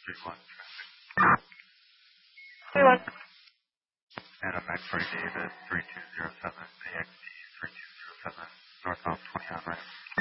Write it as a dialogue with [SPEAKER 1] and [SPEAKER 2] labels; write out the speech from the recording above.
[SPEAKER 1] 31.
[SPEAKER 2] Everyone.
[SPEAKER 1] And I'm X-ray David 3207, AXD 3207, northbound 20 on ramp.